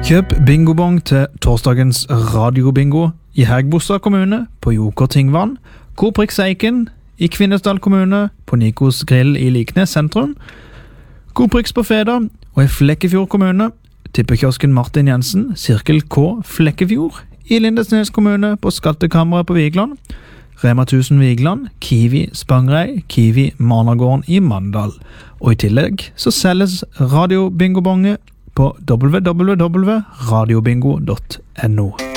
Kjøp bingobong til torsdagens radiobingo i Hægebostad kommune på Joker Tingvann, Coprix Eiken i Kvinesdal kommune på Nikos Grill i Liknes sentrum, Coprix på Feda og i Flekkefjord kommune, tippekiosken Martin Jensen, Sirkel K Flekkefjord i Lindesnes kommune på Skattekammeret på Vigland, Rema 1000 Vigland, Kiwi Spangrei, Kiwi Managården i Mandal. Og i tillegg så selges radiobingobonge på www.radiobingo.no.